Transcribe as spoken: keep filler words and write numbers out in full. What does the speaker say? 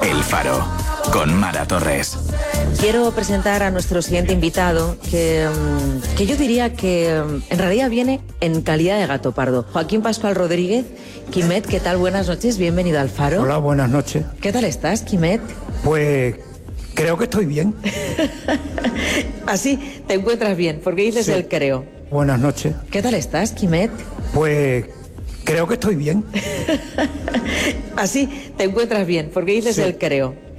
El Faro, con Mara Torres. Quiero presentar a nuestro siguiente invitado, que, que yo diría que en realidad viene en calidad de gato pardo. Joaquín Pascual Rodríguez. Quimet, ¿qué tal? Buenas noches, bienvenido al Faro. Hola, buenas noches. ¿Qué tal estás, Quimet? Pues creo que estoy bien. Así te encuentras bien, porque dices Sí. el creo. Buenas noches. ¿Qué tal estás, Quimet? Pues creo que estoy bien. Así te encuentras bien, porque dices Sí. el creo.